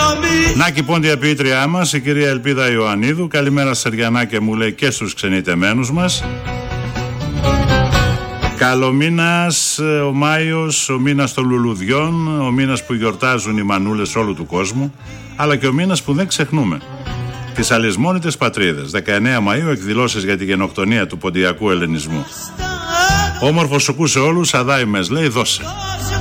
Να και η πόντια ποιήτριά μας, η κυρία Ελπίδα Ιωαννίδου. Καλημέρα Σεριανάκια, μου λέει, και στους ξενιτεμένους μας. Καλομήνας ο Μάιος, ο μήνας των λουλουδιών, ο μήνας που γιορτάζουν οι μανούλες όλου του κόσμου, αλλά και ο μήνας που δεν ξεχνούμε τις αλυσμόνητες πατρίδες. 19 Μαΐου, εκδηλώσεις για τη γενοκτονία του ποντιακού ελληνισμού. Όμορφο σου σε όλους, αδάιμες λέει, δώσε.